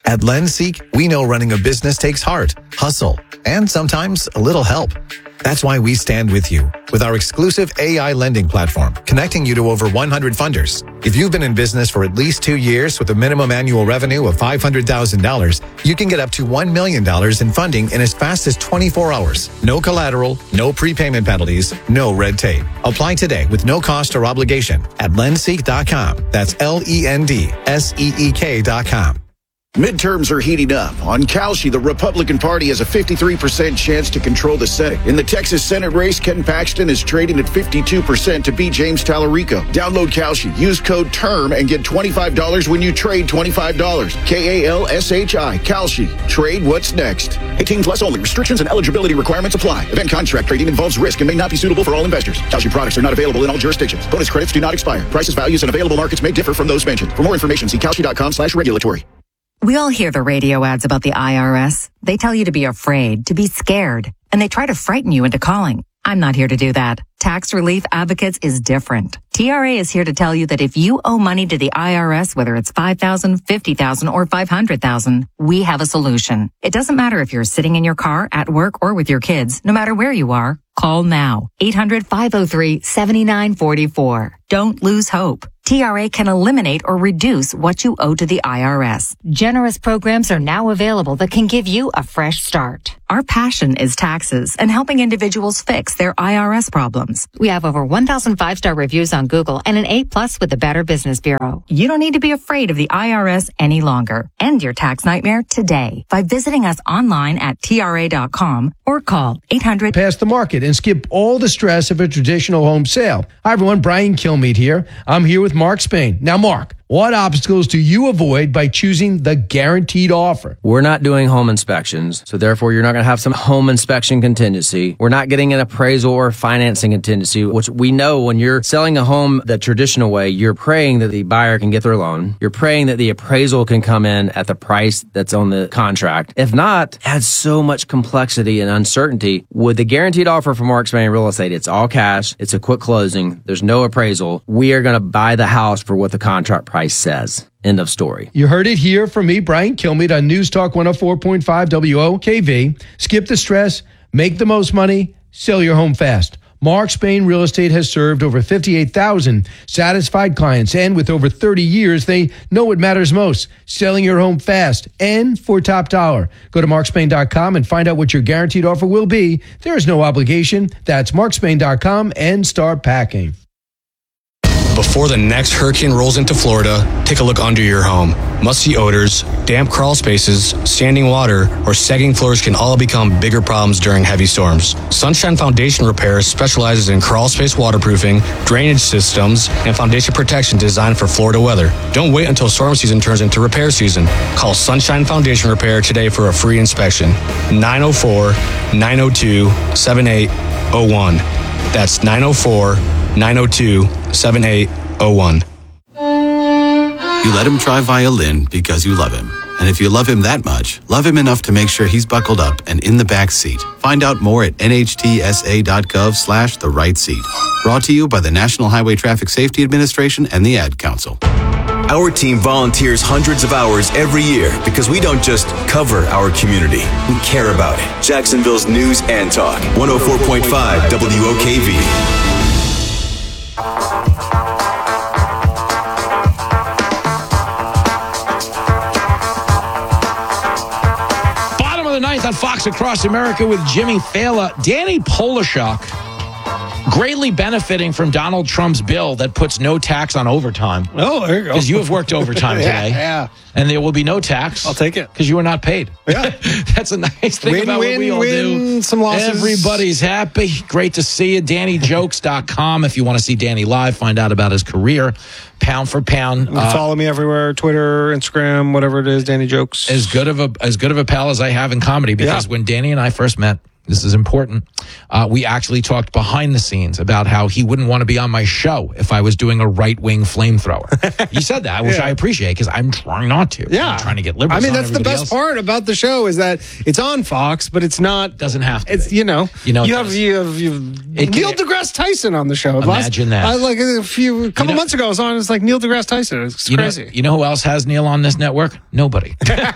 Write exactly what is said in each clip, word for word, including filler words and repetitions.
At LendSeek, we know running a business takes heart, hustle, and sometimes a little help. That's why we stand with you with our exclusive A I lending platform, connecting you to over one hundred funders. If you've been in business for at least two years with a minimum annual revenue of five hundred thousand dollars, you can get up to one million dollars in funding in as fast as twenty-four hours. No collateral, no prepayment penalties, no red tape. Apply today with no cost or obligation at lendseek dot com. That's L E N D S E E K dot com. Midterms are heating up. On Kalshi, the Republican Party has a fifty-three percent chance to control the Senate. In the Texas Senate race, Ken Paxton is trading at fifty-two percent to beat James Tallarico. Download Kalshi. Use code TERM and get twenty-five dollars when you trade twenty-five dollars. K A L S H I. Kalshi. Trade what's next. eighteen plus only. Restrictions and eligibility requirements apply. Event contract trading involves risk and may not be suitable for all investors. Kalshi products are not available in all jurisdictions. Bonus credits do not expire. Prices, values, and available markets may differ from those mentioned. For more information, see kalshi dot com slash regulatory. We all hear the radio ads about the I R S. They tell you to be afraid, to be scared, and they try to frighten you into calling. I'm not here to do that. Tax Relief Advocates is different. T R A is here to tell you that if you owe money to the I R S, whether it's five thousand dollars, fifty thousand dollars, or five hundred thousand dollars, we have a solution. It doesn't matter if you're sitting in your car, at work, or with your kids. No matter where you are, call now. eight hundred, five oh three, seven nine four four. Don't lose hope. T R A can eliminate or reduce what you owe to the I R S. Generous programs are now available that can give you a fresh start. Our passion is taxes and helping individuals fix their I R S problems. We have over one thousand five-star reviews on Google and an A plus with the Better Business Bureau. You don't need to be afraid of the I R S any longer. End your tax nightmare today by visiting us online at T R A dot com or call eight hundred. Past the market and skip all the stress of a traditional home sale. Hi, everyone. Brian Kilmeade here. I'm here with Mark Spain. Now, Mark, what obstacles do you avoid by choosing the guaranteed offer? We're not doing home inspections, so therefore you're not going to have some home inspection contingency. We're not getting an appraisal or financing contingency, which we know when you're selling a home the traditional way, you're praying that the buyer can get their loan. You're praying that the appraisal can come in at the price that's on the contract. If not, it adds so much complexity and uncertainty. With the guaranteed offer from Mark Spain Real Estate, it's all cash. It's a quick closing. There's no appraisal. We are going to buy the house for what the contract price says. End of story. You heard it here from me, Brian Kilmeade, on News Talk one oh four point five W O K V. Skip the stress, make the most money, sell your home fast. Mark Spain Real Estate has served over fifty-eight thousand satisfied clients, and with over thirty years, they know what matters most, selling your home fast and for top dollar. Go to mark spain dot com and find out what your guaranteed offer will be. There is no obligation. That's mark spain dot com and start packing. Before the next hurricane rolls into Florida, take a look under your home. Musty odors, damp crawl spaces, standing water, or sagging floors can all become bigger problems during heavy storms. Sunshine Foundation Repair specializes in crawl space waterproofing, drainage systems, and foundation protection designed for Florida weather. Don't wait until storm season turns into repair season. Call Sunshine Foundation Repair today for a free inspection. nine oh four, nine oh two, seven eight oh one. That's nine oh four, nine oh two, seven eight oh one. You let him try violin because you love him. And if you love him that much, love him enough to make sure he's buckled up and in the back seat. Find out more at N H T S A dot gov slash the right seat. Brought to you by the National Highway Traffic Safety Administration and the Ad Council. Our team volunteers hundreds of hours every year because we don't just cover our community, we care about it. Jacksonville's News and Talk, one oh four point five W O K V. Bottom of the ninth on Fox Across America with Jimmy Fallon. Danny Polishuk greatly benefiting from Donald Trump's bill that puts no tax on overtime. Oh, there you go. Because you have worked overtime today. yeah, yeah. And there will be no tax. I'll take it. Because you were not paid. Yeah. That's a nice thing win, about win, what we all win, do. Some losses. Everybody's happy. Great to see you. Danny Jokes dot com if you want to see Danny live, find out about his career. Pound for pound. Uh, follow me everywhere, Twitter, Instagram, whatever it is, Danny Jokes. As good of a as good of a pal as I have in comedy, because yeah. when Danny and I first met, this is important. Uh, we actually talked behind the scenes about how he wouldn't want to be on my show if I was doing a right-wing flamethrower. He said that, which Yeah. I appreciate because I'm trying not to. Yeah. I'm trying to get liberals I mean, on that's the everybody best else. part about the show is that it's on Fox, but it's not. Doesn't have to It's be. you know. You know, it You have does. you have you have It Neil can- deGrasse Tyson on the show. Imagine that. I, like a few a couple know- months ago, I was on. It's like Neil deGrasse Tyson. It's You know, crazy. you know who else has Neil on this network? Nobody.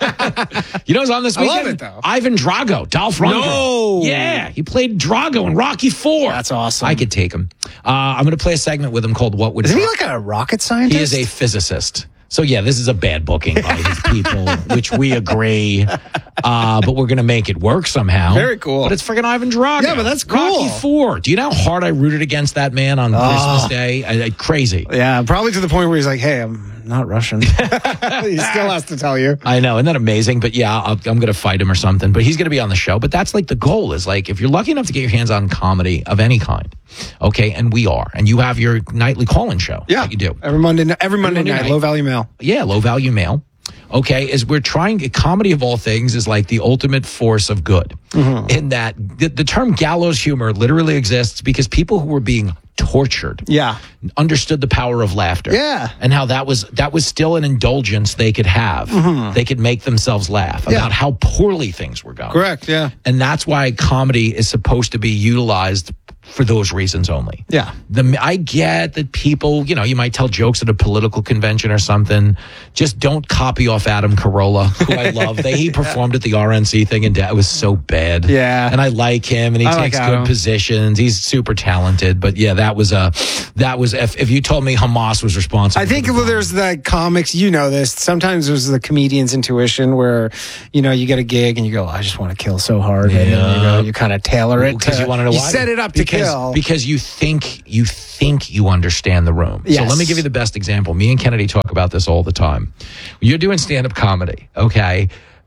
You know who's on this I love weekend? it, though. Ivan Drago, Dolph Lundgren. No. Yeah, he played Drago in Rocky Four. That's awesome. I could take him. Uh, I'm going to play a segment with him called "What Would." Isn't he Dra- like a rocket scientist? He is a physicist. So yeah, this is a bad booking by his people, which we agree. Uh, but we're going to make it work somehow. Very cool. But it's freaking Ivan Drago. Yeah, but that's cool. Rocky Four. Do you know how hard I rooted against that man on Christmas Day? I, I, crazy. Yeah, probably to the point where he's like, "Hey, I'm not Russian." He still has to tell you. I know, isn't that amazing? But yeah, I'll, I'm going to fight him or something. But he's going to be on the show. But that's like the goal is like if you're lucky enough to get your hands on comedy of any kind, okay, and we are, and you have your nightly call-in show. Yeah, that you do every Monday. Every, every Monday, Monday night, night. low value mail. Yeah, low value mail. Okay, is we're trying comedy of all things is like the ultimate force of good. Mm-hmm. In that the, the term gallows humor literally exists because people who were being tortured Yeah, understood the power of laughter. Yeah. And how that was that was still an indulgence they could have. They could make themselves laugh Mm-hmm. Yeah. about how poorly things were going. correct. Yeah, And that's why comedy is supposed to be utilized for those reasons only. yeah. The, I get that people, you know, you might tell jokes at a political convention or something. Just don't copy off Adam Carolla, who I love. They, he performed at the R N C thing and it was so bad. Yeah. And I like him and he I like takes Adam. good positions. He's super talented. But yeah, that was a, that was, if, if you told me Hamas was responsible. I think for the well, there's the comics, you know this. Sometimes there's the comedian's intuition where, you know, you get a gig and you go, I just want to kill so hard. And then you, go, you kind of tailor it. Because to- you want to know you why? set it up to because, kill. Because you think you think you understand the room. So Yes. let me give you the best example. Me and Kennedy talk about this all the time. You're doing stand-up comedy, okay?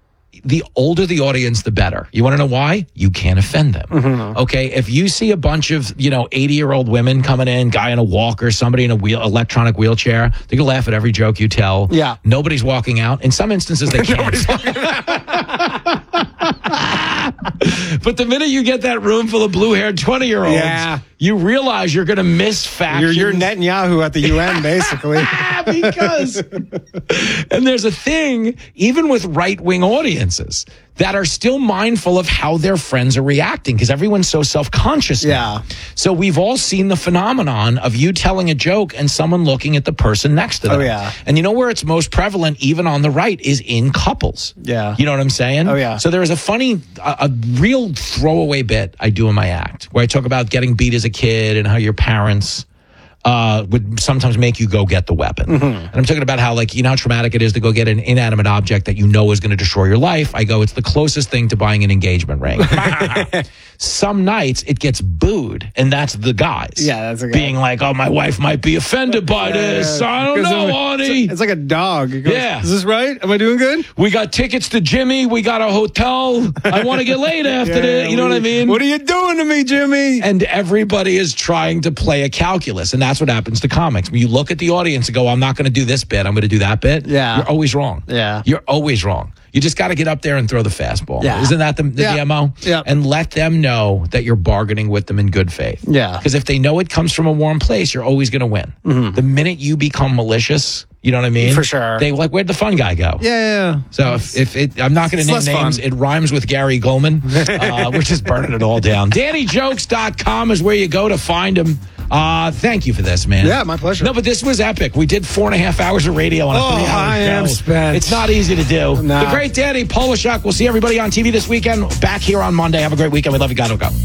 The older the audience, the better. You want to know why? You can't offend them. Mm-hmm. Okay, if you see a bunch of you know eighty-year-old women coming in, guy in a walker, somebody in a wheel, electronic wheelchair, they're gonna laugh at every joke you tell. Yeah. Nobody's walking out. In some instances, they can't. But the minute you get that room full of blue-haired twenty-year-olds, Yeah. you realize you're going to miss facts. You're, you're Netanyahu at the U N, basically. because and there's a thing even with right-wing audiences that are still mindful of how their friends are reacting because everyone's so self-conscious now. Yeah. So we've all seen the phenomenon of you telling a joke and someone looking at the person next to them. Oh, yeah. And you know where it's most prevalent even on the right is in couples. Yeah. You know what I'm saying? Oh, yeah. So there is a funny a, a real throwaway bit I do in my act where I talk about getting beat as a kid and how your parents uh, would sometimes make you go get the weapon. Mm-hmm. And I'm talking about how, like, you know how traumatic it is to go get an inanimate object that you know is going to destroy your life. I go, it's the closest thing to buying an engagement ring. Some nights it gets booed, and that's the guys. Yeah, that's a guy. Being like, oh, my wife might be offended by this. I don't Because know, it's- honey. It's like a dog. It goes, Yeah. Is this right? Am I doing good? We got tickets to Jimmy. We got a hotel. I want to get laid after Yeah, this. You know what I mean? What are you doing to me, Jimmy? And everybody is trying to play a calculus, and that's what happens to comics. When you look at the audience and go, I'm not going to do this bit, I'm going to do that bit. Yeah. You're always wrong. Yeah. You're always wrong. You just got to get up there and throw the fastball. Yeah. Isn't that the, the Yeah. M O? Yeah. And let them know that you're bargaining with them in good faith. Yeah. Because if they know it comes from a warm place, you're always going to win. The minute you become malicious, you know what I mean? Mm-hmm. For sure. They like, where'd the fun guy go? Yeah, yeah, yeah. So if, if it, I'm not going It's to name less names. fun. It rhymes with Gary Goldman. uh, we're just burning it all down. Danny Jokes dot com is where you go to find him. Uh, thank you for this, man. Yeah, my pleasure. No, but this was epic. We did four and a half hours of radio on a Oh, three-hour I show. am spent. It's not easy to do. Nah. The great Danny Polishuk. We'll see everybody on T V this weekend. Back here on Monday. Have a great weekend. We love you. God, go.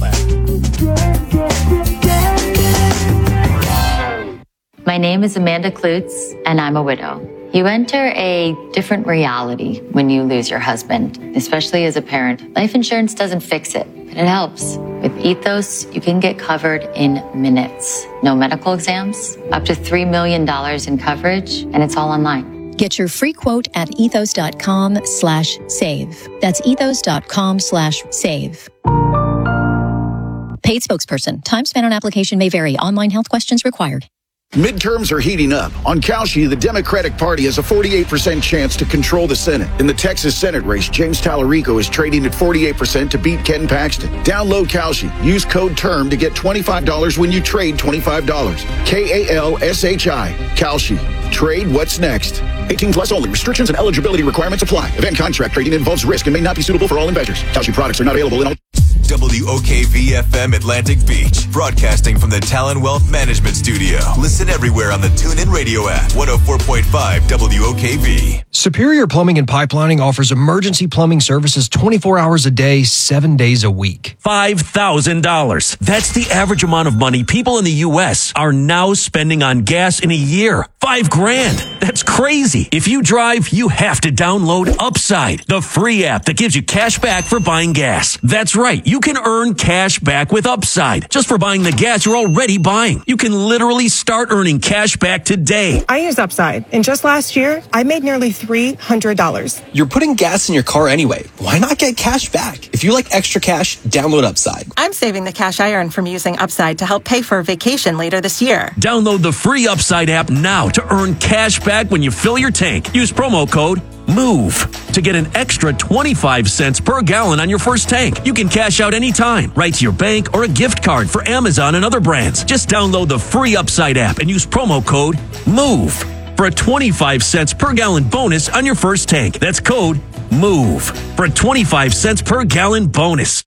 My name is Amanda Klutz, and I'm a widow. You enter a different reality when you lose your husband, especially as a parent. Life insurance doesn't fix it, but it helps. With Ethos, you can get covered in minutes. No medical exams, up to three million dollars in coverage, and it's all online. Get your free quote at ethos.com slash save. That's ethos.com slash save. Paid spokesperson. Time spent on application may vary. Online health questions required. Midterms are heating up. On Kalshi, the Democratic Party has a forty-eight percent chance to control the Senate. In the Texas Senate race, James Tallarico is trading at forty-eight percent to beat Ken Paxton. Download Kalshi. Use code TERM to get twenty-five dollars when you trade twenty-five dollars. K A L S H I. Kalshi. Trade what's next. eighteen plus only. Restrictions and eligibility requirements apply. Event contract trading involves risk and may not be suitable for all investors. Kalshi products are not available in all... W O K V F M Atlantic Beach, broadcasting from the Talon Wealth Management Studio. Listen everywhere on the TuneIn Radio app. one oh four point five W O K V. Superior Plumbing and Pipelining offers emergency plumbing services twenty-four hours a day, seven days a week. five thousand dollars. That's the average amount of money people in the U S are now spending on gas in a year. Five grand. That's crazy. If you drive, you have to download Upside, the free app that gives you cash back for buying gas. That's right. You can earn cash back with Upside just for buying the gas you're already buying. You can literally start earning cash back today. I use Upside, and just last year, I made nearly three hundred dollars. You're putting gas in your car anyway. Why not get cash back? If you like extra cash, download Upside. I'm saving the cash I earn from using Upside to help pay for a vacation later this year. Download the free Upside app now to earn cash back when you fill your tank. Use promo code MOVE to get an extra twenty-five cents per gallon on your first tank. You can cash out anytime, right to your bank or a gift card for Amazon and other brands. Just download the free Upside app and use promo code MOVE for a twenty-five cents per gallon bonus on your first tank. That's code MOVE for a twenty-five cents per gallon bonus.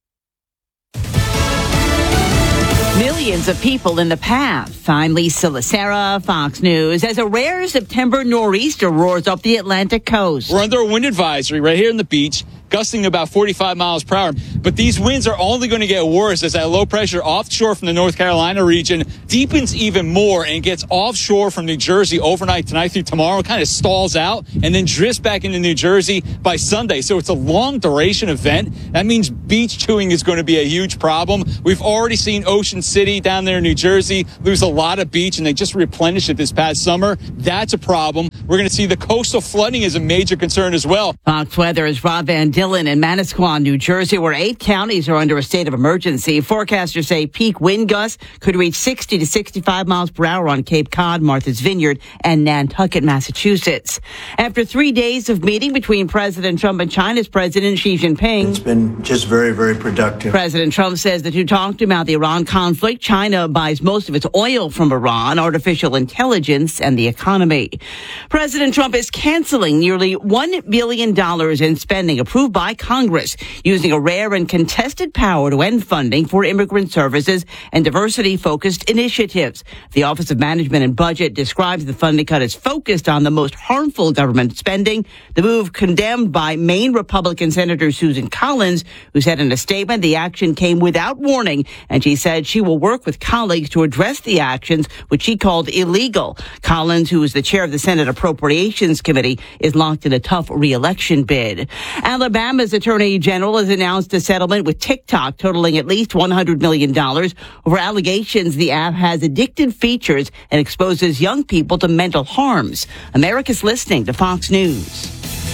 Millions of people in the path. I'm Lisa Lacera, Fox News. As a rare September nor'easter roars up the Atlantic coast. We're under a wind advisory right here on the beach, gusting about forty-five miles per hour. But these winds are only going to get worse as that low pressure offshore from the North Carolina region deepens even more and gets offshore from New Jersey overnight tonight through tomorrow, kind of stalls out and then drifts back into New Jersey by Sunday. So it's a long duration event. That means beach chewing is going to be a huge problem. We've already seen Ocean City down there in New Jersey lose a lot of beach, and they just replenished it this past summer. That's a problem. We're going to see the coastal flooding is a major concern as well. Fox Weather's Rob Van Dillon in Manasquan, New Jersey, where eight counties are under a state of emergency. Forecasters say peak wind gusts could reach sixty to sixty-five miles per hour on Cape Cod, Martha's Vineyard, and Nantucket, Massachusetts. After three days of meeting between President Trump and China's President Xi Jinping, it's been just very, very productive. President Trump says the two talked about the Iran conflict. China buys most of its oil from Iran, artificial intelligence, and the economy. President Trump is canceling nearly one billion dollars in spending approved by Congress, using a rare and contested power to end funding for immigrant services and diversity-focused initiatives. The Office of Management and Budget describes the funding cut as focused on the most harmful government spending. The move condemned by Maine Republican Senator Susan Collins, who said in a statement the action came without warning, and she said she will work with colleagues to address the actions, which she called illegal. Collins, who is the chair of the Senate Appropriations Committee, is locked in a tough re-election bid. Alabama's Attorney General has announced a settlement with TikTok totaling at least one hundred million dollars over allegations the app has addictive features and exposes young people to mental harms. America's listening to Fox News.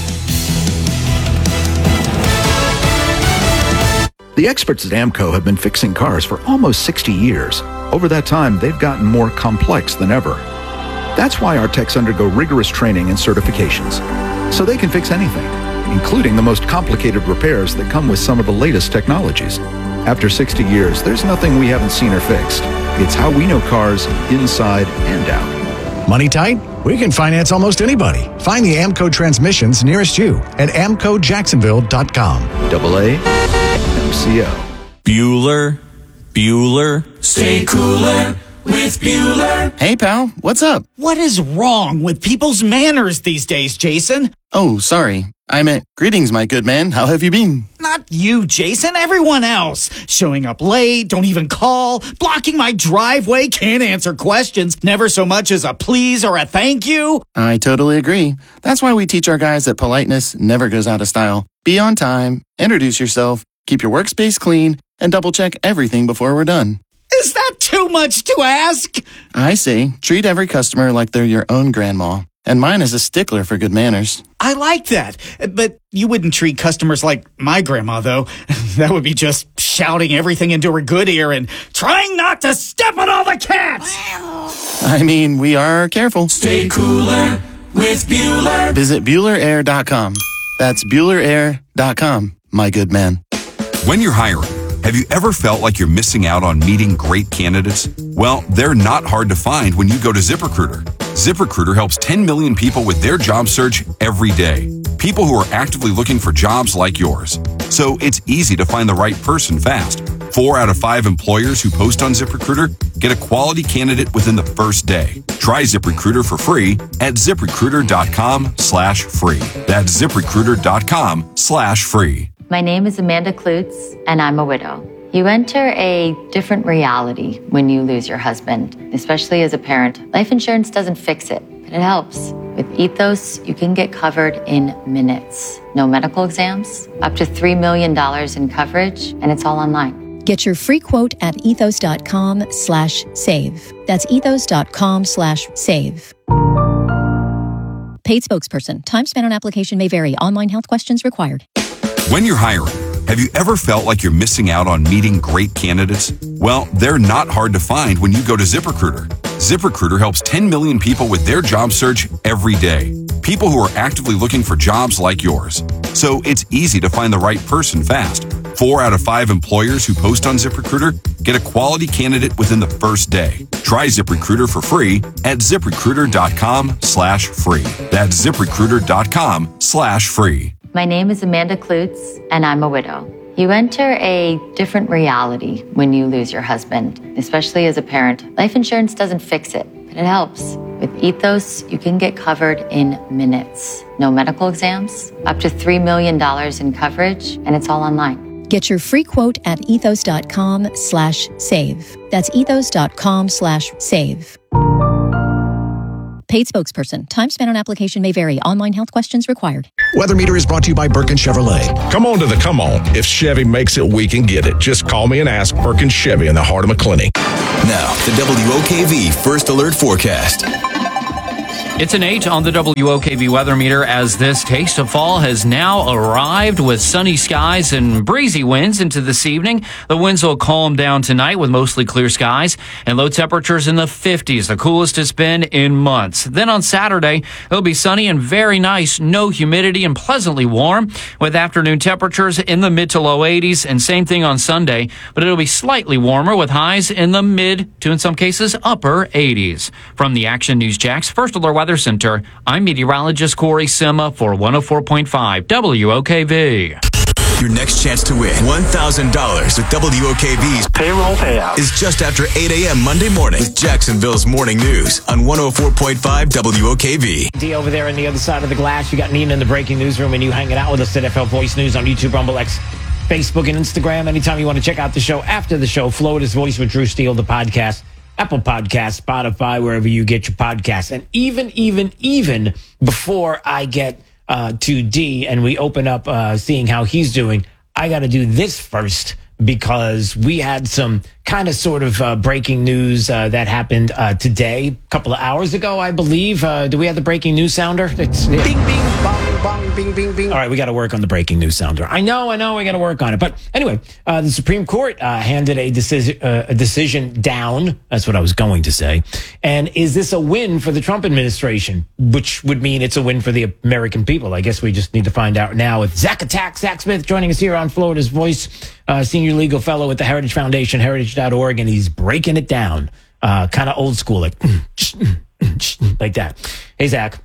The experts at AMCO have been fixing cars for almost sixty years. Over that time, they've gotten more complex than ever. That's why our techs undergo rigorous training and certifications, so they can fix anything, including the most complicated repairs that come with some of the latest technologies. After sixty years, there's nothing we haven't seen or fixed. It's how we know cars inside and out. Money tight? We can finance almost anybody. Find the AMCO transmissions nearest you at amco jacksonville dot com. Double A M C O. Bueller, Bueller, stay cooler with Bueller. Hey, pal, what's up? What is wrong with people's manners these days, Jason? Oh, sorry. I meant, greetings, my good man. How have you been? Not you, Jason. Everyone else. Showing up late, don't even call, blocking my driveway, can't answer questions, never so much as a please or a thank you. I totally agree. That's why we teach our guys that politeness never goes out of style. Be on time, introduce yourself, keep your workspace clean, and double-check everything before we're done. Is that too much to ask? I say, treat every customer like they're your own grandma. And mine is a stickler for good manners. I like that. But you wouldn't treat customers like my grandma, though. That would be just shouting everything into her good ear and trying not to step on all the cats. I mean, we are careful. Stay cooler with Bueller. Visit Bueller Air dot com. That's Bueller Air dot com, my good man. When you're hiring, have you ever felt like you're missing out on meeting great candidates? Well, they're not hard to find when you go to ZipRecruiter. ZipRecruiter helps ten million people with their job search every day. People who are actively looking for jobs like yours. So it's easy to find the right person fast. Four out of five employers who post on ZipRecruiter get a quality candidate within the first day. Try ZipRecruiter for free at ZipRecruiter.com slash free. That's ZipRecruiter.com slash free. My name is Amanda Klutz, and I'm a widow. You enter a different reality when you lose your husband, especially as a parent. Life insurance doesn't fix it, but it helps. With Ethos, you can get covered in minutes. No medical exams, up to three million dollars in coverage, and it's all online. Get your free quote at ethos.com slash save. That's ethos.com slash save. Paid spokesperson. Time spent on application may vary. Online health questions required. When you're hiring, have you ever felt like you're missing out on meeting great candidates? Well, they're not hard to find when you go to ZipRecruiter. ZipRecruiter helps ten million people with their job search every day. People who are actively looking for jobs like yours. So it's easy to find the right person fast. Four out of five employers who post on ZipRecruiter get a quality candidate within the first day. Try ZipRecruiter for free at ZipRecruiter.com slash free. That's ZipRecruiter.com slash free. My name is Amanda Klutz, and I'm a widow. You enter a different reality when you lose your husband, especially as a parent. Life insurance doesn't fix it, but it helps. With Ethos, you can get covered in minutes. No medical exams, up to three million dollars in coverage, and it's all online. Get your free quote at ethos.com slash save. That's ethos.com slash save. Paid spokesperson. Time spent on application may vary. Online health questions required. Weather Meter is brought to you by Birkin Chevrolet. Come on to the come on. If Chevy makes it, we can get it. Just call me and ask. Birkin Chevy in the heart of McClenny. Now, the W O K V First Alert Forecast. It's an eight on the W O K V weather meter as this taste of fall has now arrived with sunny skies and breezy winds into this evening. The winds will calm down tonight with mostly clear skies and low temperatures in the fifties, the coolest it's been in months. Then on Saturday, it'll be sunny and very nice, no humidity and pleasantly warm with afternoon temperatures in the mid to low eighties, and same thing on Sunday, but it'll be slightly warmer with highs in the mid to in some cases upper eighties. From the Action News Jax First Alert Weather Center, I'm meteorologist Corey Sima for one oh four point five W O K V. Your next chance to win one thousand dollars with W O K V's payroll payout is just after eight a.m. Monday morning with Jacksonville's Morning News on one oh four point five W O K V. D over there on the other side of the glass. You got Nina in the breaking newsroom, and you hanging out with us at N F L Voice News on YouTube, Rumble, X, Facebook, and Instagram. Anytime you want to check out the show after the show, Florida's Voice with Drew Steele, the podcast. Apple Podcasts, Spotify, wherever you get your podcasts. And even, even, even before I get uh, to D and we open up uh, seeing how he's doing, I got to do this first because we had some kind of sort of uh, breaking news uh, that happened uh, today, a couple of hours ago, I believe. Uh, do we have the breaking news sounder? It's, yeah. Bing, bing, bong, bong, bing, bing, bing. All right, we got to work on the breaking news sounder. I know, I know, we got to work on it. But anyway, uh, the Supreme Court uh, handed a decision, uh, a decision down. That's what I was going to say. And is this a win for the Trump administration? Which would mean it's a win for the American people. I guess we just need to find out now with Zach Attack, Zach Smith joining us here on Florida's Voice, uh, senior legal fellow at the Heritage Foundation, heritage dot org, and he's breaking it down, uh, kind of old school, like like that. Hey, Zach.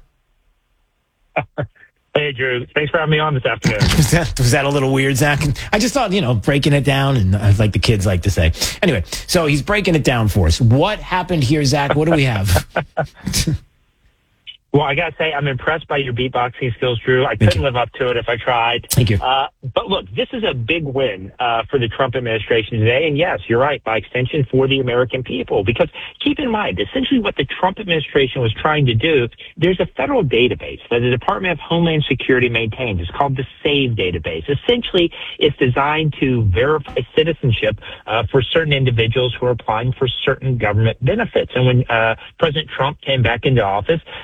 Hey, Drew. Thanks for having me on this afternoon. was, that, was that a little weird, Zach? I just thought, you know, breaking it down, and uh, like the kids like to say. Anyway, so he's breaking it down for us. What happened here, Zach? What do we have? Well, I got to say, I'm impressed by your beatboxing skills, Drew. I couldn't live up to it if I tried. Thank you. Uh, but look, this is a big win uh, for the Trump administration today. And yes, you're right, by extension for the American people. Because keep in mind, essentially what the Trump administration was trying to do, there's a federal database that the Department of Homeland Security maintains. It's called the SAVE database. Essentially, it's designed to verify citizenship uh, for certain individuals who are applying for certain government benefits. And when uh, President Trump came back into office, he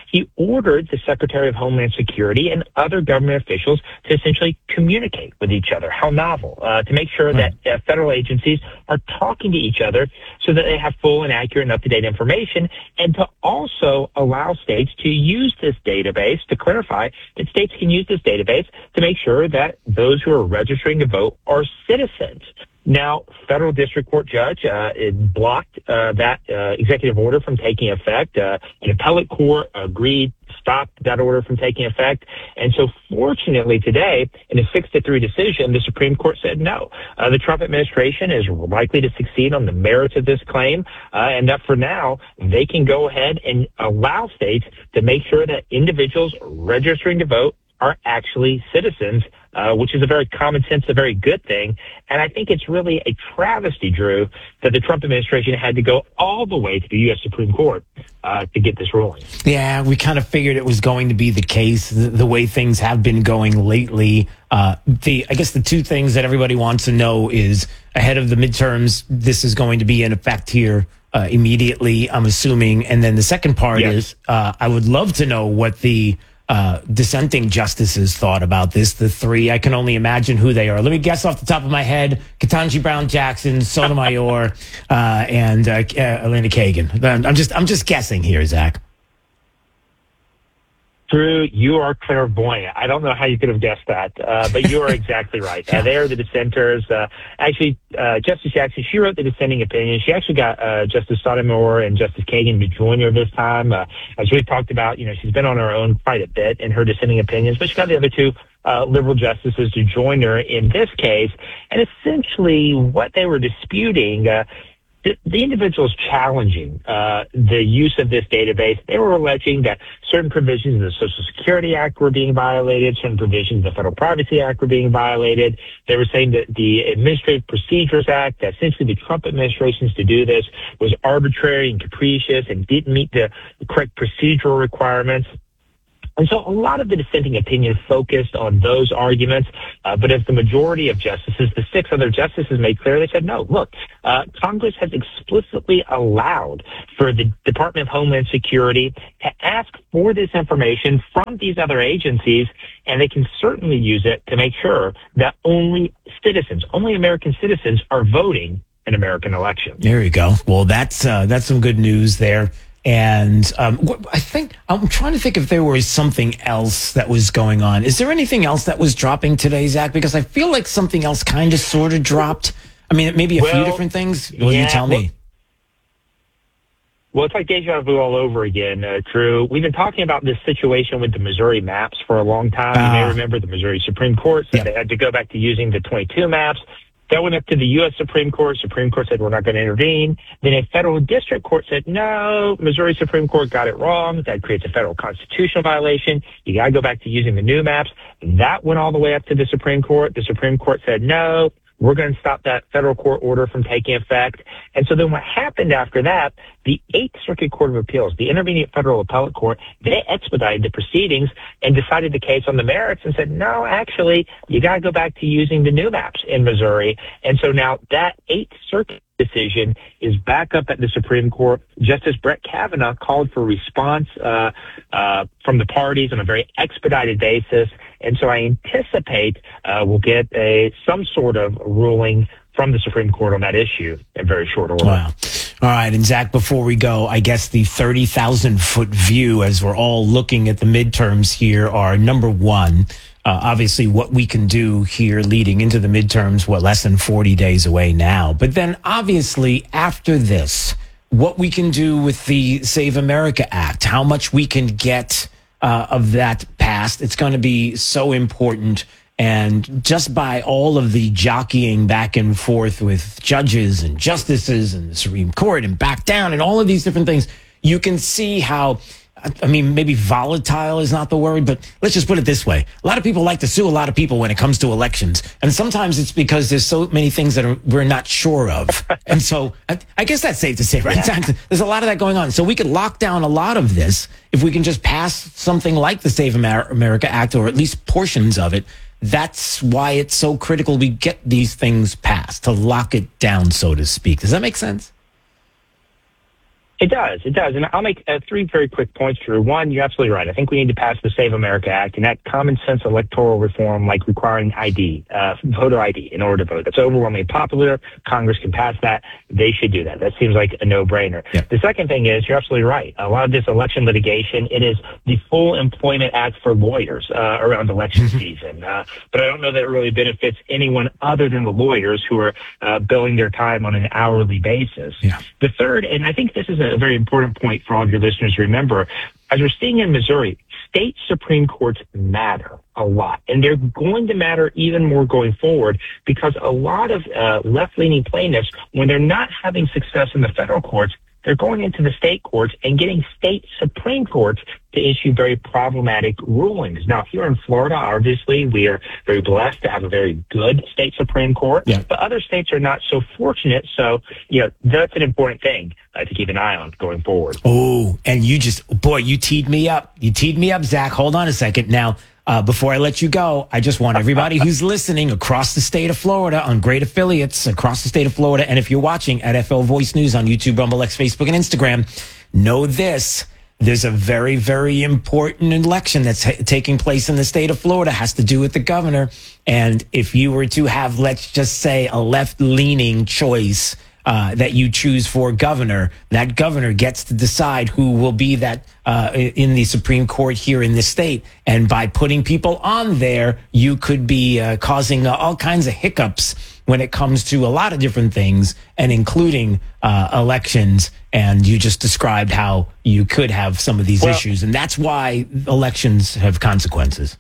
ordered the Secretary of Homeland Security and other government officials to essentially communicate with each other. How novel. Uh, to make sure that uh, federal agencies are talking to each other so that they have full and accurate and up-to-date information, and to also allow states to use this database, to clarify that states can use this database to make sure that those who are registering to vote are citizens. Now, federal district court judge uh, it blocked uh, that uh, executive order from taking effect. Uh, an appellate court agreed, stopped that order from taking effect. And so fortunately today, in a six to three decision, the Supreme Court said no. Uh, the Trump administration is likely to succeed on the merits of this claim, uh, and that for now, they can go ahead and allow states to make sure that individuals registering to vote are actually citizens, uh, which is a very common sense, a very good thing. And I think it's really a travesty, Drew, that the Trump administration had to go all the way to the U S Supreme Court uh, to get this ruling. Yeah, we kind of figured it was going to be the case, the, the way things have been going lately. Uh, the I guess the two things that everybody wants to know is ahead of the midterms, this is going to be in effect here uh, immediately, I'm assuming. And then the second part yes. is uh, I would love to know what the Uh, dissenting justices thought about this. The three, I can only imagine who they are. Let me guess off the top of my head: Ketanji Brown Jackson, Sotomayor, uh, and uh, uh, Elena Kagan. I'm just, I'm just guessing here, Zach. Drew, you are clairvoyant. I don't know how you could have guessed that, uh, but you are exactly right. Uh, they are the dissenters. Uh, actually, uh, Justice Jackson, she wrote the dissenting opinion. She actually got uh, Justice Sotomayor and Justice Kagan to join her this time. Uh, as we've talked about, you know, she's been on her own quite a bit in her dissenting opinions, but she got the other two uh, liberal justices to join her in this case. And essentially what they were disputing, uh, The, the individuals challenging uh, the use of this database, they were alleging that certain provisions of the Social Security Act were being violated, certain provisions of the Federal Privacy Act were being violated. They were saying that the Administrative Procedures Act, that essentially the Trump administration's to do this, was arbitrary and capricious and didn't meet the correct procedural requirements. And so a lot of the dissenting opinion focused on those arguments, uh, but as the majority of justices, the six other justices made clear, they said, no, look, uh, Congress has explicitly allowed for the Department of Homeland Security to ask for this information from these other agencies, and they can certainly use it to make sure that only citizens, only American citizens are voting in American elections. There you go. Well, that's, uh, that's some good news there. And um, I think I'm trying to think if there was something else that was going on. Is there anything else that was dropping today, Zach? Because I feel like something else kind of sort of dropped. I mean, maybe a well, few different things. Will yeah, you tell well, me? Well, it's like deja vu all over again, uh, Drew. We've been talking about this situation with the Missouri maps for a long time. Uh, you may remember the Missouri Supreme Court said yeah. they had to go back to using the twenty-two maps. That went up to the U S Supreme Court. Supreme Court said, we're not going to intervene. Then a federal district court said, no, Missouri Supreme Court got it wrong. That creates a federal constitutional violation. You got to go back to using the new maps. That went all the way up to the Supreme Court. The Supreme Court said, no, we're going to stop that federal court order from taking effect. And so then what happened after that, the Eighth Circuit Court of Appeals, the intermediate federal appellate court, they expedited the proceedings and decided the case on the merits and said, no, actually, you got to go back to using the new maps in Missouri. And so now that Eighth Circuit decision is back up at the Supreme Court. Justice Brett Kavanaugh called for response uh, uh, from the parties on a very expedited basis. And so I anticipate uh, we'll get a some sort of ruling from the Supreme Court on that issue in very short order. Wow. All right. And Zach, before we go, I guess the thirty thousand foot view as we're all looking at the midterms here are number one, uh, obviously what we can do here leading into the midterms, what, less than forty days away now. But then obviously after this, what we can do with the Save America Act, how much we can get uh, of that passed. It's going to be so important. And just by all of the jockeying back and forth with judges and justices and the Supreme Court and back down and all of these different things, you can see how, I mean, maybe volatile is not the word, but let's just put it this way. A lot of people like to sue a lot of people when it comes to elections. And sometimes it's because there's so many things that are, we're not sure of. And so I, I guess that's safe to say, right? Yeah. There's a lot of that going on. So we could lock down a lot of this if we can just pass something like the Save America Act, or at least portions of it. That's why it's so critical we get these things passed, to lock it down, so to speak. Does that make sense? It does. It does. And I'll make uh, three very quick points, Drew. One, you're absolutely right. I think we need to pass the Save America Act and that common sense electoral reform, like requiring I D, uh, voter I D in order to vote. That's overwhelmingly popular. Congress can pass that. They should do that. That seems like a no-brainer. Yeah. The second thing is, you're absolutely right. A lot of this election litigation, it is the full employment act for lawyers uh, around election season. Uh, but I don't know that it really benefits anyone other than the lawyers who are uh, billing their time on an hourly basis. Yeah. The third, and I think this is a very important point for all of your listeners to remember, as we're seeing in Missouri, state Supreme Courts matter a lot, and they're going to matter even more going forward because a lot of uh, left-leaning plaintiffs, when they're not having success in the federal courts, they're going into the state courts and getting state Supreme Courts to issue very problematic rulings. Now, here in Florida, obviously, we are very blessed to have a very good state Supreme Court, yeah. but other states are not so fortunate. So, you know, that's an important thing uh, to keep an eye on going forward. Oh, and you just, boy, you teed me up. You teed me up, Zach. Hold on a second. Now, Uh, before I let you go, I just want everybody who's listening across the state of Florida on great affiliates across the state of Florida. And if you're watching at F L Voice News on YouTube, Rumble, X, Facebook, and Instagram, know this. There's a very, very important election that's ha- taking place in the state of Florida. It has to do with the governor. And if you were to have, let's just say, a left-leaning choice Uh, that you choose for governor, that governor gets to decide who will be that uh, in the Supreme Court here in the state. And by putting people on there, you could be uh, causing uh, all kinds of hiccups when it comes to a lot of different things, and including uh, elections. And you just described how you could have some of these well, issues. And that's why elections have consequences.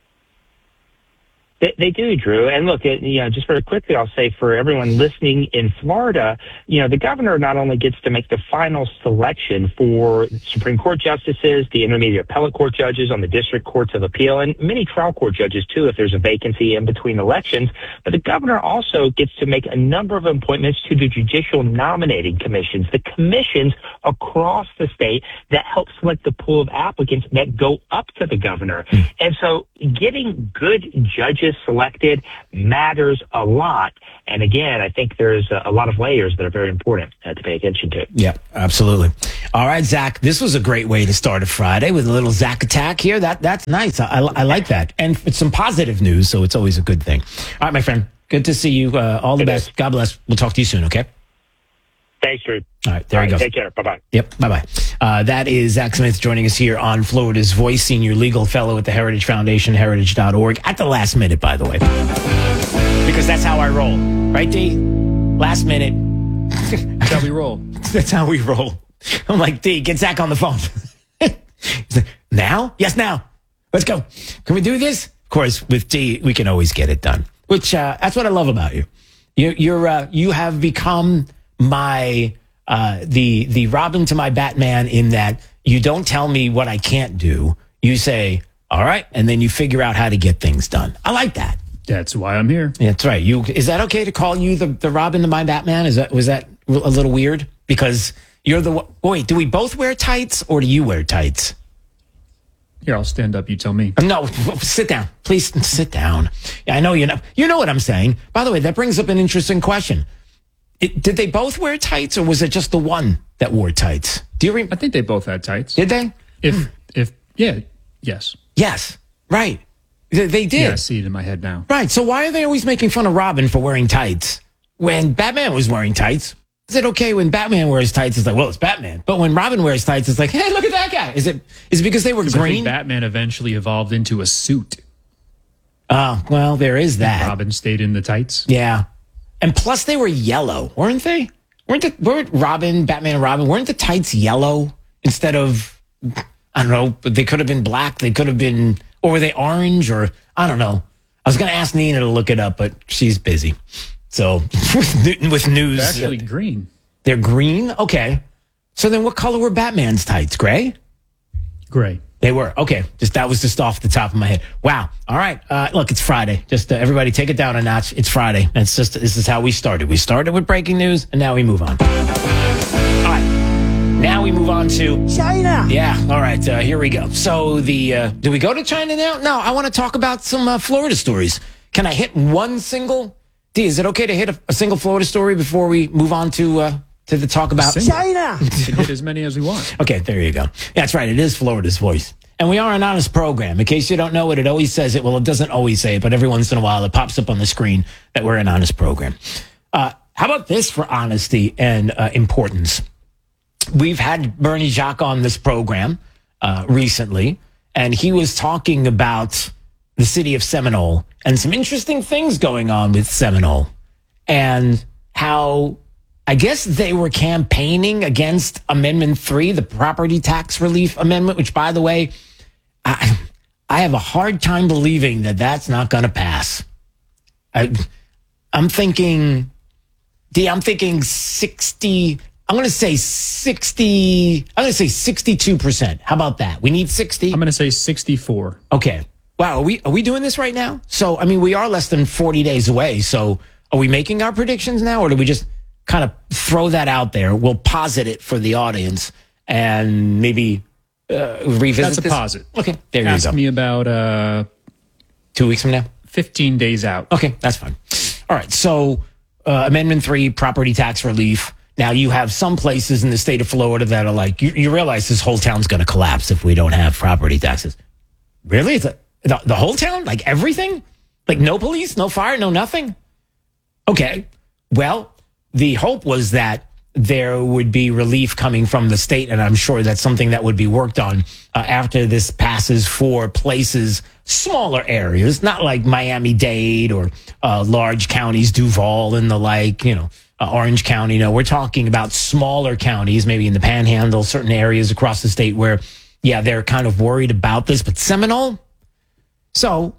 They, they do, Drew. And look, it, you know, just very quickly, I'll say for everyone listening in Florida, you know, the governor not only gets to make the final selection for Supreme Court justices, the intermediate appellate court judges on the district courts of appeal, and many trial court judges, too, if there's a vacancy in between elections. But the governor also gets to make a number of appointments to the judicial nominating commissions, the commissions across the state that help select the pool of applicants that go up to the governor. And so getting good judges selected matters a lot. And again, I think there's a, a lot of layers that are very important uh, to pay attention to. Yeah, absolutely. All right, Zach, this was a great way to start a Friday with a little Zach attack here. That That's nice. I, I like that. And it's some positive news, so it's always a good thing. All right, my friend, good to see you. Uh, all the best. God bless. We'll talk to you soon, okay? Thanks, Drew. All right, there All you right, go. Take care. Bye-bye. Yep, bye-bye. Uh, that is Zach Smith joining us here on Florida's Voice, senior legal fellow at the Heritage Foundation, heritage dot org, at the last minute, by the way. Because that's how I roll. Right, D? Last minute. That's how we roll. That's how we roll. I'm like, D, get Zach on the phone. He's like, now? Yes, now. Let's go. Can we do this? Of course, with D, we can always get it done. Which, uh, that's what I love about you. You, you're, uh, you have become my, uh, the, the Robin to my Batman in that you don't tell me what I can't do. You say, all right, and then you figure out how to get things done. I like that. That's why I'm here. Yeah, that's right. You, is that okay to call you the, the Robin to my Batman? Is that, was that a little weird? Because you're the, oh, wait, do we both wear tights or do you wear tights? Here, I'll stand up. You tell me. No, sit down. Please sit down. Yeah, I know you know. You know what I'm saying. By the way, that brings up an interesting question. It, did they both wear tights, or was it just the one that wore tights? Do you remember? I think they both had tights. Did they? If, if, yeah, yes. Yes, right. They, they did. Yeah, I see it in my head now. Right. So why are they always making fun of Robin for wearing tights when Batman was wearing tights? Is it okay when Batman wears tights? It's like, well, it's Batman. But when Robin wears tights, it's like, hey, look at that guy. Is it? Is it because they were green? I think Batman eventually evolved into a suit. Oh, well, there is that. And Robin stayed in the tights. Yeah. And plus they were yellow, weren't they? Weren't the, weren't Robin, Batman and Robin, weren't the tights yellow instead of, I don't know, but they could have been black. They could have been, or were they orange, or I don't know. I was going to ask Nina to look it up, but she's busy. So with, with news. They're actually uh, green. They're green? Okay. So then what color were Batman's tights? Gray? Gray. They were. Okay. Just that was just off the top of my head. Wow. All right. Uh, look, it's Friday. Just uh, everybody take it down a notch. It's Friday. It's just, this is how we started. We started with breaking news and now we move on. All right. Now we move on to China. Yeah. All right. Uh, here we go. So the, uh, do we go to China now? No, I want to talk about some uh, Florida stories. Can I hit one single? D, is it okay to hit a, a single Florida story before we move on to uh, to the talk about China. We can hit as many as we want. Okay, there you go. That's right. It is Florida's Voice. And we are an honest program. In case you don't know it, it always says it. Well, it doesn't always say it, but every once in a while it pops up on the screen that we're an honest program. Uh, how about this for honesty and uh, importance? We've had Bernie Jacques on this program uh, recently, and he was talking about the city of Seminole and some interesting things going on with Seminole and how I guess they were campaigning against Amendment three, the property tax relief amendment, which, by the way, I, I have a hard time believing that that's not going to pass. I, I'm thinking, D, I'm thinking sixty, I'm going to say sixty, I'm going to say sixty-two percent. How about that? We need sixty? I'm going to say sixty-four. Okay. Wow, are we, are we doing this right now? So, I mean, we are less than forty days away. So are we making our predictions now, or do we just kind of throw that out there? We'll posit it for the audience and maybe uh, revisit That's a this. posit. Okay, there Ask you go. me about uh, two weeks from now? fifteen days out. Okay, that's fine. All right, so uh, Amendment three, property tax relief. Now, you have some places in the state of Florida that are like, you, you realize this whole town's going to collapse if we don't have property taxes. Really? The, the, the whole town? Like everything? Like no police, no fire, no nothing? Okay, well, the hope was that there would be relief coming from the state, and I'm sure that's something that would be worked on uh, after this passes for places, smaller areas, not like Miami-Dade or uh, large counties, Duval and the like, you know, uh, Orange County. No, we're talking about smaller counties, maybe in the Panhandle, certain areas across the state where, yeah, they're kind of worried about this. But Seminole? So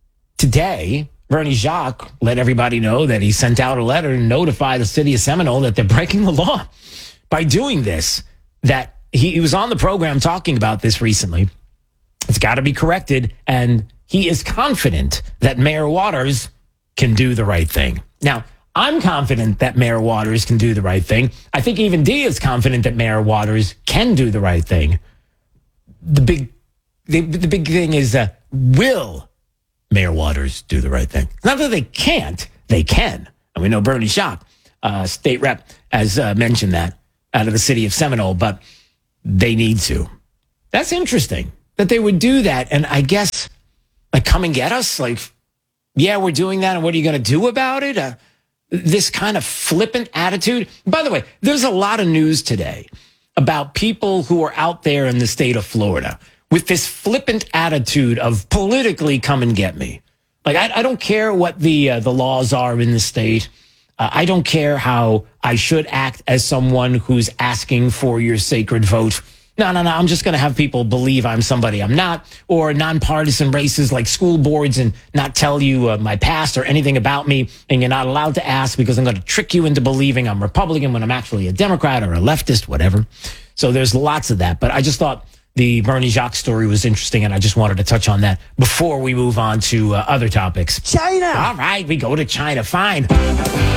today, Bernie Jacques let everybody know that he sent out a letter to notify the city of Seminole that they're breaking the law by doing this. That he, he was on the program talking about this recently. It's got to be corrected. And he is confident that Mayor Waters can do the right thing. Now, I'm confident that Mayor Waters can do the right thing. I think even D is confident that Mayor Waters can do the right thing. The big, the, the big thing is, uh, will Mayor Waters do the right thing? Not that they can't, they can. And we know Bernie Jacques, uh, state rep, has uh, mentioned that out of the city of Seminole, but they need to. That's interesting that they would do that. And I guess, like, come and get us? Like, yeah, we're doing that, and what are you going to do about it? Uh, this kind of flippant attitude. By the way, there's a lot of news today about people who are out there in the state of Florida with this flippant attitude of politically come and get me. Like, I, I don't care what the uh, the laws are in the state. Uh, I don't care how I should act as someone who's asking for your sacred vote. No, no, no. I'm just going to have people believe I'm somebody I'm not, or nonpartisan races like school boards and not tell you uh, my past or anything about me. And you're not allowed to ask because I'm going to trick you into believing I'm Republican when I'm actually a Democrat or a leftist, whatever. So there's lots of that. But I just thought the Bernie Jacques story was interesting, and I just wanted to touch on that before we move on to uh, other topics. China. All right, we go to China. Fine. All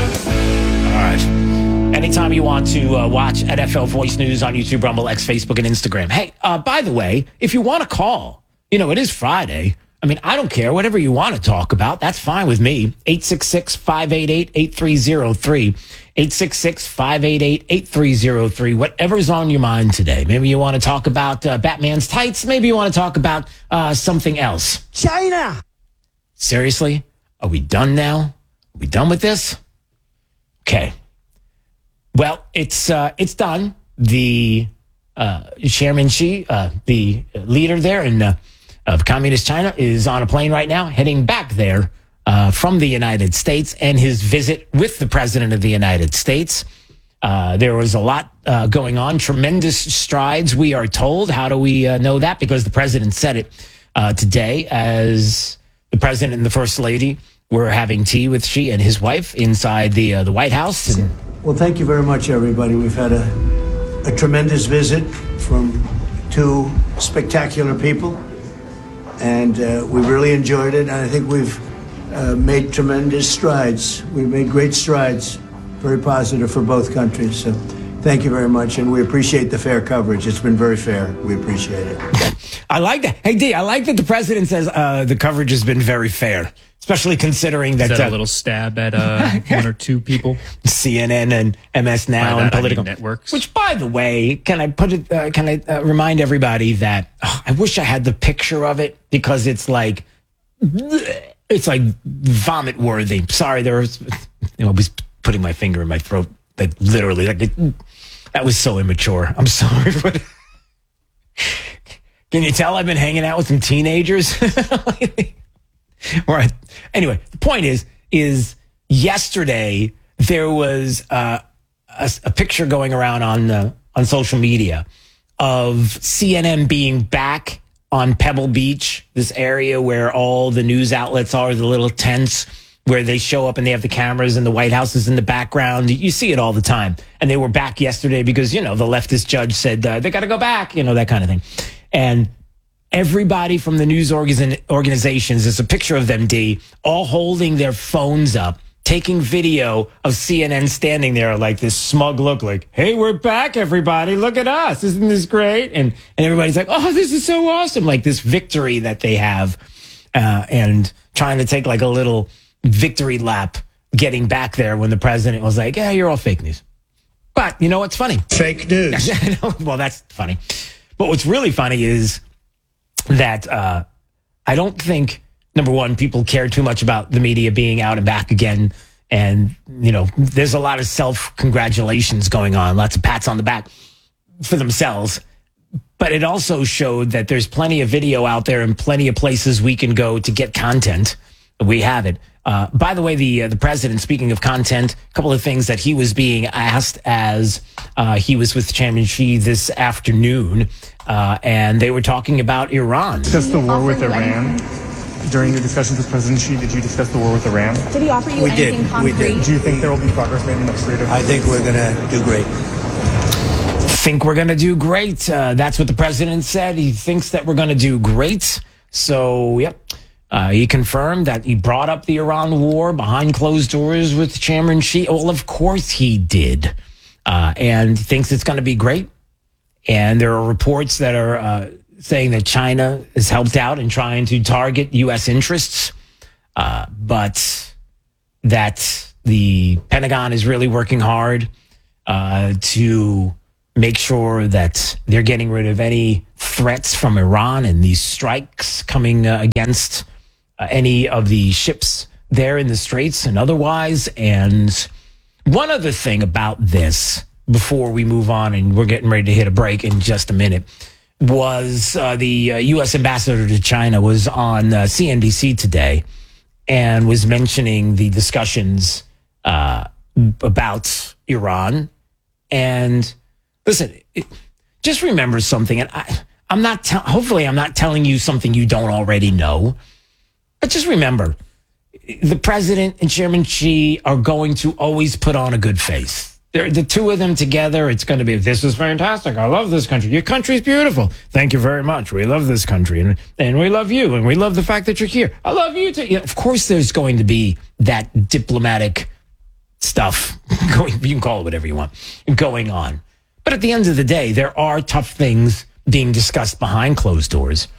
right. Anytime you want to uh, watch N F L Voice News on YouTube, Rumble, X, Facebook, and Instagram. Hey, uh, by the way, if you want to call, you know, it is Friday. I mean, I don't care. Whatever you want to talk about, that's fine with me. eight six six, five eight eight, eight three zero three. eight six six, five eight eight, eight three zero three. Whatever's on your mind today. Maybe you want to talk about uh, Batman's tights. Maybe you want to talk about uh, something else. China. Seriously? Are we done now? Are we done with this? Okay. Well, it's uh, it's done. The uh, Chairman Xi, uh, the leader there in uh, of Communist China, is on a plane right now, heading back there uh, from the United States, and his visit with the President of the United States. Uh, there was a lot uh, going on, tremendous strides, we are told. How do we uh, know that? Because the President said it uh, today as the President and the First Lady were having tea with Xi and his wife inside the uh, the White House. And Well, thank you very much, everybody. We've had a, a tremendous visit from two spectacular people, and uh, we really enjoyed it. And I think we've uh, made tremendous strides. We've made great strides, very positive for both countries. So thank you very much, and we appreciate the fair coverage. It's been very fair. We appreciate it. I like that. Hey, D, I like that the president says uh, the coverage has been very fair, especially considering that, Is that uh, a little stab at uh, one or two people? C N N and M S Now By and that, I political mean networks. Which, by the way, can I put it? Uh, can I uh, remind everybody that oh, I wish I had the picture of it because it's like it's like vomit worthy. Sorry, there was. You know, I was putting my finger in my throat. Like literally, like it, that was so immature. I'm sorry, but can you tell I've been hanging out with some teenagers? Right. Anyway, the point is, is yesterday there was uh, a, a picture going around on uh, on social media of C N N being back on Pebble Beach, this area where all the news outlets are, the little tents where they show up and they have the cameras and the White House is in the background. You see it all the time. And they were back yesterday because, you know, the leftist judge said uh, they got to go back, you know, that kind of thing. And everybody from the news organ- organizations, there's a picture of them, D, all holding their phones up, taking video of C N N standing there like this smug look like, hey, we're back, everybody. Look at us. Isn't this great? And, and everybody's like, oh, this is so awesome. Like this victory that they have uh, and trying to take like a little victory lap getting back there when the president was like, yeah, you're all fake news. But you know what's funny? Fake news. Well, that's funny. But what's really funny is that uh, I don't think, number one, people care too much about the media being out and back again. And, you know, there's a lot of self-congratulations going on, lots of pats on the back for themselves. But it also showed that there's plenty of video out there and plenty of places we can go to get content. We have it. Uh, by the way, the uh, the president, speaking of content, a couple of things that he was being asked as uh, he was with Chairman Xi this afternoon, uh, and they were talking about Iran. Discuss the war with Iran. During your discussions with President Xi, did you discuss the war with Iran? Did he offer you We anything did. concrete? We did. Do you think there will be progress made in the freedom? I think we're going to do great. Think we're going to do great. Uh, that's what the president said. He thinks that we're going to do great. So, yep. Uh, he confirmed that he brought up the Iran war behind closed doors with Chairman Xi. Well, of course he did. Uh, and thinks it's going to be great. And there are reports that are uh, saying that China has helped out in trying to target U S interests. Uh, but that the Pentagon is really working hard uh, to make sure that they're getting rid of any threats from Iran and these strikes coming uh, against uh, any of the ships there in the Straits and otherwise. And one other thing about this, before we move on, and we're getting ready to hit a break in just a minute, was uh, the uh, U S ambassador to China was on uh, C N B C today and was mentioning the discussions uh, about Iran. And listen, it, just remember something. And I, I'm not, te- hopefully I'm not telling you something you don't already know. But just remember, the president and Chairman Xi are going to always put on a good face. They're, the two of them together, it's going to be, this is fantastic. I love this country. Your country's beautiful. Thank you very much. We love this country. And, and we love you. And we love the fact that you're here. I love you too. Yeah, of course, there's going to be that diplomatic stuff, going, you can call it whatever you want, going on. But at the end of the day, there are tough things being discussed behind closed doors.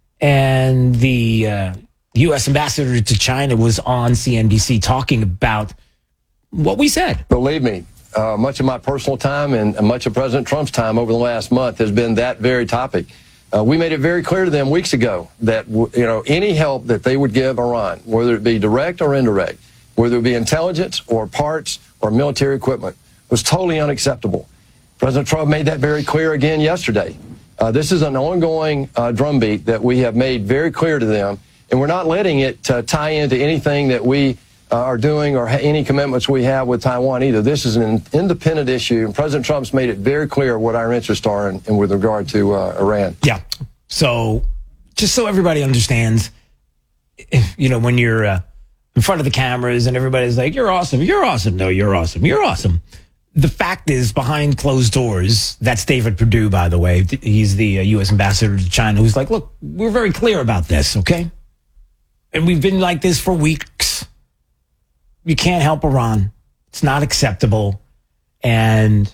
And the uh, U S ambassador to China was on C N B C talking about what we said. Believe me, uh, much of my personal time and much of President Trump's time over the last month has been that very topic. Uh, we made it very clear to them weeks ago that, you know, any help that they would give Iran, whether it be direct or indirect, whether it be intelligence or parts or military equipment, was totally unacceptable. President Trump made that very clear again yesterday. Uh, this is an ongoing uh, drumbeat that we have made very clear to them, and we're not letting it uh, tie into anything that we uh, are doing or ha- any commitments we have with Taiwan either. This is an independent issue, and President Trump's made it very clear what our interests are in, in with regard to uh, Iran. Yeah. So just so everybody understands, if, you know, when you're uh, in front of the cameras and everybody's like, you're awesome, you're awesome. No, you're awesome. You're awesome. The fact is, behind closed doors, that's David Perdue, by the way. He's the uh, U S ambassador to China, who's like, look, we're very clear about this, okay? And we've been like this for weeks. You can't help Iran. It's not acceptable. And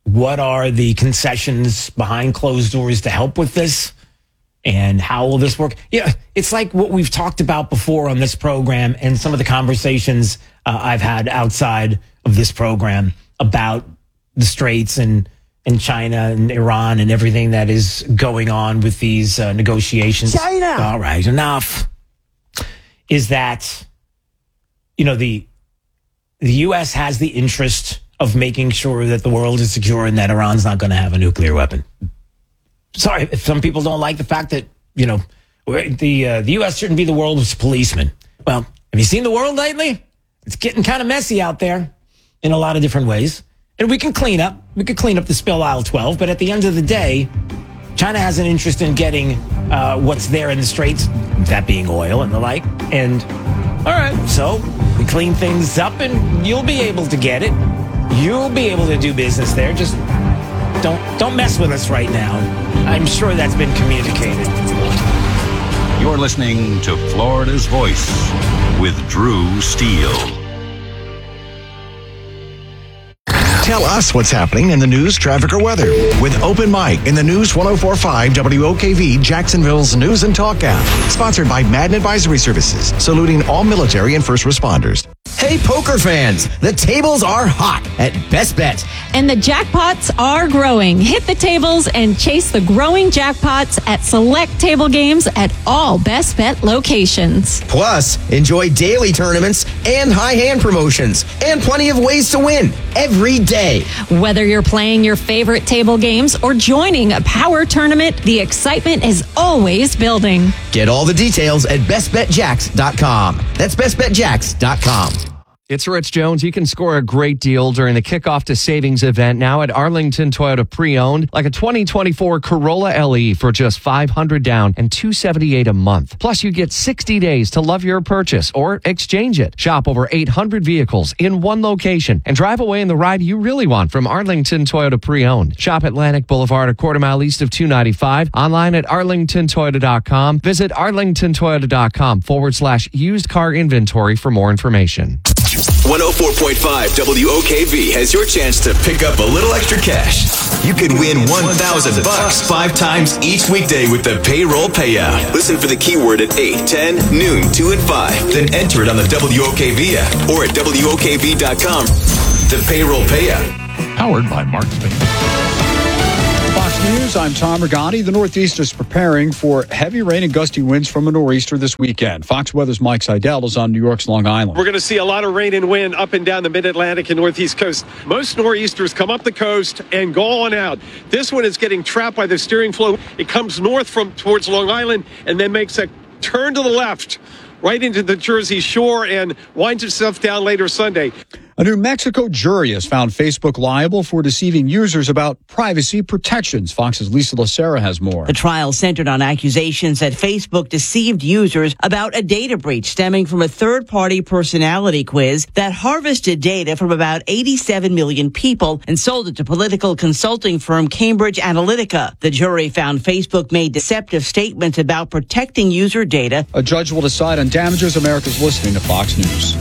what are the concessions behind closed doors to help with this? And how will this work? Yeah, it's like what we've talked about before on this program and some of the conversations uh, I've had outside of this program about the Straits and, and China and Iran and everything that is going on with these uh, negotiations. China! All right, enough. Is that, you know, the the U S has the interest of making sure that the world is secure and that Iran's not going to have a nuclear weapon. Sorry, if some people don't like the fact that, you know, the uh, the U S shouldn't be the world's policeman. Well, have you seen the world lately? It's getting kind of messy out there in a lot of different ways. And we can clean up. We could clean up the spill aisle twelve. But at the end of the day, China has an interest in getting uh, what's there in the Straits, that being oil and the like. And, all right, so we clean things up and you'll be able to get it. You'll be able to do business there. Just don't don't mess with us right now. I'm sure that's been communicated. You're listening to Florida's Voice with Drew Steele. Tell us what's happening in the news, traffic, or weather with Open Mic in the News one oh four point five W O K V, Jacksonville's News and Talk app. Sponsored by Madden Advisory Services, saluting all military and first responders. Hey, poker fans, the tables are hot at Best Bet. And the jackpots are growing. Hit the tables and chase the growing jackpots at select table games at all Best Bet locations. Plus, enjoy daily tournaments and high hand promotions and plenty of ways to win every day. Whether you're playing your favorite table games or joining a power tournament, the excitement is always building. Get all the details at best bet jacks dot com. That's best bet jacks dot com. It's Rich Jones. You can score a great deal during the Kickoff to Savings event now at Arlington Toyota Pre-Owned, like a twenty twenty-four Corolla L E for just five hundred dollars down and two hundred seventy-eight dollars a month. Plus, you get sixty days to love your purchase or exchange it. Shop over eight hundred vehicles in one location and drive away in the ride you really want from Arlington Toyota Pre-Owned. Shop Atlantic Boulevard, a quarter mile east of two ninety-five. Online at arlington toyota dot com. Visit arlington toyota dot com forward slash used car inventory for more information. one oh four point five W O K V has your chance to pick up a little extra cash. You could win one thousand bucks five times each weekday with the payroll payout. Listen for the keyword at eight, ten, noon, two, and five. Then enter it on the W O K V app or at W O K V dot com. The payroll payout. Powered by Mark Spain. Fox News, I'm Tom Regani. The Northeast is preparing for heavy rain and gusty winds from a nor'easter this weekend. Fox Weather's Mike Seidel is on New York's Long Island. We're going to see a lot of rain and wind up and down the mid-Atlantic and Northeast coast. Most nor'easters come up the coast and go on out. This one is getting trapped by the steering flow. It comes north from towards Long Island and then makes a turn to the left right into the Jersey shore and winds itself down later Sunday. A New Mexico jury has found Facebook liable for deceiving users about privacy protections. Fox's Lisa Lacera has more. The trial centered on accusations that Facebook deceived users about a data breach stemming from a third-party personality quiz that harvested data from about eighty-seven million people and sold it to political consulting firm Cambridge Analytica. The jury found Facebook made deceptive statements about protecting user data. A judge will decide on damages. America's listening to Fox News.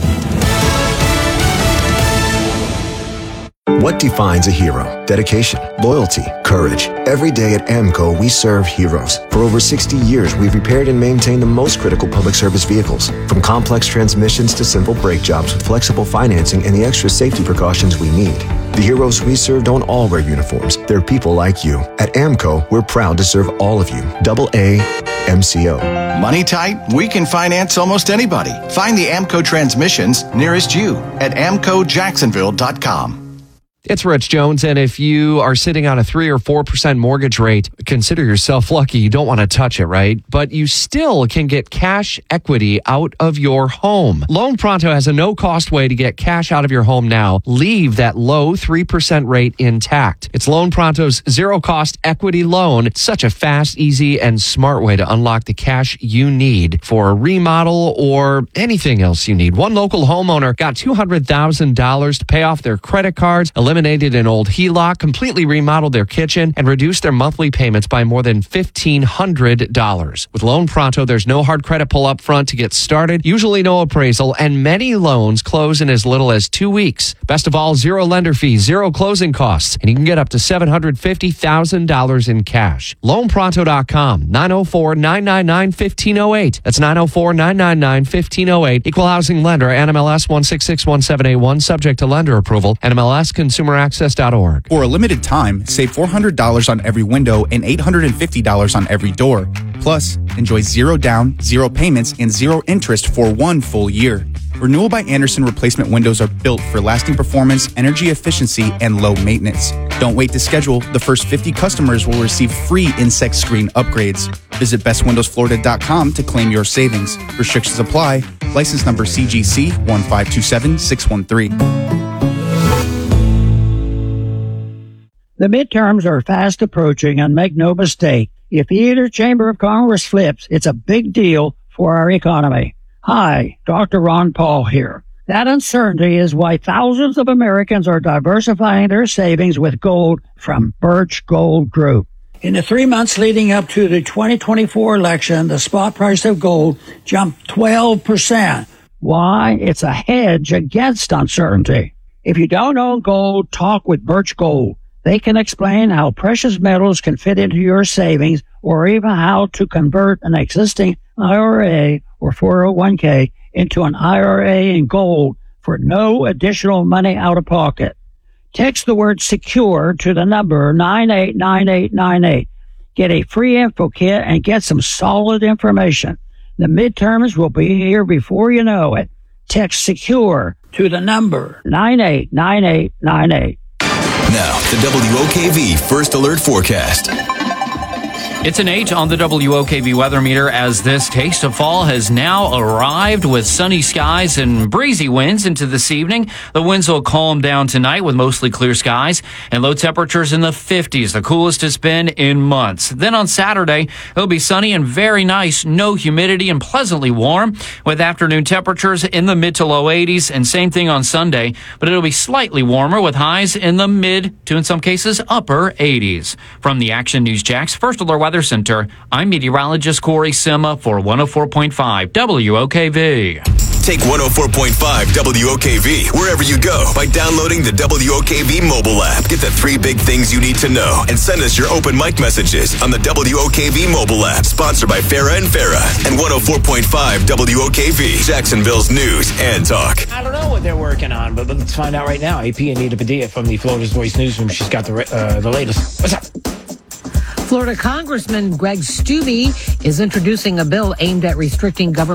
What defines a hero? Dedication, loyalty, courage. Every day at AMCO, we serve heroes. For over sixty years, we've repaired and maintained the most critical public service vehicles. From complex transmissions to simple brake jobs with flexible financing and the extra safety precautions we need. The heroes we serve don't all wear uniforms. They're people like you. At AMCO, we're proud to serve all of you. Double A M C O. Money tight? We can finance almost anybody. Find the AMCO transmissions nearest you at amco jacksonville dot com. It's Rich Jones, and if you are sitting on a three or four percent mortgage rate, consider yourself lucky. You don't want to touch it, right? But you still can get cash equity out of your home. Loan Pronto has a no-cost way to get cash out of your home now. Leave that low three percent rate intact. It's Loan Pronto's zero-cost equity loan. It's such a fast, easy, and smart way to unlock the cash you need for a remodel or anything else you need. One local homeowner got two hundred thousand dollars to pay off their credit cards, eliminate eliminated an old H E L O C, completely remodeled their kitchen, and reduced their monthly payments by more than fifteen hundred dollars. With Loan Pronto, there's no hard credit pull up front to get started, usually no appraisal, and many loans close in as little as two weeks. Best of all, zero lender fees, zero closing costs, and you can get up to seven hundred fifty thousand dollars in cash. loan pronto dot com, nine oh four, nine nine nine, one five oh eight. That's nine oh four, nine nine nine, one five oh eight. Equal housing lender, N M L S one six six one seven eight one, subject to lender approval, N M L S consumer access dot org. For a limited time, save four hundred dollars on every window and eight hundred fifty dollars on every door. Plus, enjoy zero down, zero payments, and zero interest for one full year. Renewal by Andersen replacement windows are built for lasting performance, energy efficiency, and low maintenance. Don't wait to schedule. The first fifty customers will receive free insect screen upgrades. Visit best windows florida dot com to claim your savings. Restrictions apply. License number C G C one five two seven six one three. The midterms are fast approaching, and make no mistake, if either chamber of Congress flips, it's a big deal for our economy. Hi, Doctor Ron Paul here. That uncertainty is why thousands of Americans are diversifying their savings with gold from Birch Gold Group. In the three months leading up to the twenty twenty-four election, the spot price of gold jumped twelve percent. Why? It's a hedge against uncertainty. If you don't own gold, talk with Birch Gold. They can explain how precious metals can fit into your savings, or even how to convert an existing I R A or four oh one k into an I R A in gold for no additional money out of pocket. Text the word secure to the number nine eight nine eight nine eight. Get a free info kit and get some solid information. The midterms will be here before you know it. Text secure to the number nine eight nine eight nine eight. Now, the W O K V First Alert Forecast. It's an eight on the W O K V weather meter as this taste of fall has now arrived with sunny skies and breezy winds into this evening. The winds will calm down tonight with mostly clear skies and low temperatures in the fifties, the coolest it's been in months. Then on Saturday, it'll be sunny and very nice, no humidity and pleasantly warm with afternoon temperatures in the mid to low eighties, and same thing on Sunday, but it'll be slightly warmer with highs in the mid to in some cases upper eighties. From the Action News Jax First Alert Weather Center, I'm meteorologist Corey Sima for one oh four point five W O K V. Take one oh four point five W O K V wherever you go by downloading the W O K V mobile app. Get the three big things you need to know and send us your open mic messages on the W O K V mobile app. Sponsored by Farah and Farah and one oh four point five W O K V, Jacksonville's news and talk. I don't know what they're working on, but let's find out right now. A P Anita Padilla from the Florida's Voice newsroom. She's got the uh, the latest. What's up? Florida Congressman Greg Steube is introducing a bill aimed at restricting government